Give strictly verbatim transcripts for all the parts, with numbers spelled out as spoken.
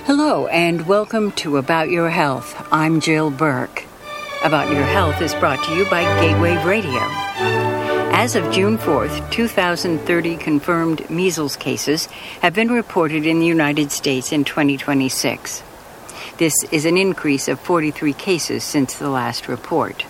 Hello and welcome to About Your Health. I'm Jill Burke. About Your Health is brought to you by Gateway Radio. As of June fourth, two thousand thirty confirmed measles cases have been reported in the United States in twenty twenty-six. This is an increase of forty-three cases since the last report.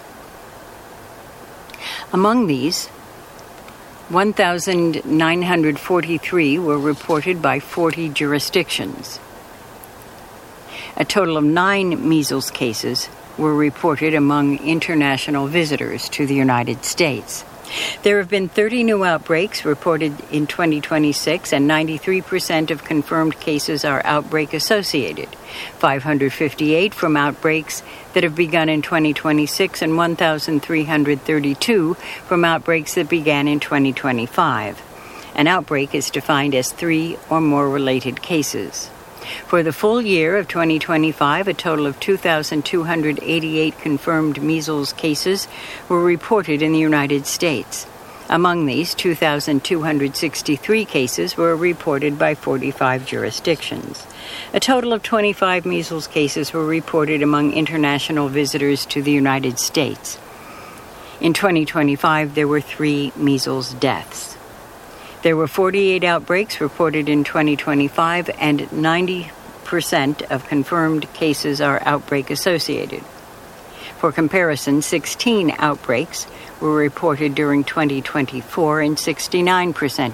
Among these, one thousand nine hundred forty-three were reported by forty jurisdictions. A total of nine measles cases were reported among international visitors to the United States. There have been thirty new outbreaks reported in twenty twenty-six, and ninety-three percent of confirmed cases are outbreak-associated, five hundred fifty-eight from outbreaks that have begun in twenty twenty-six, and one thousand three hundred thirty-two from outbreaks that began in twenty twenty-five. An outbreak is defined as three or more related cases. For the full year of twenty twenty-five, a total of two thousand two hundred eighty-eight confirmed measles cases were reported in the United States. Among these, two thousand two hundred sixty-three cases were reported by forty-five jurisdictions. A total of twenty-five measles cases were reported among international visitors to the United States. In twenty twenty-five, there were three measles deaths. There were forty-eight outbreaks reported in twenty twenty-five, and ninety percent of confirmed cases are outbreak-associated. For comparison, sixteen outbreaks were reported during twenty twenty-four, and sixty-nine percent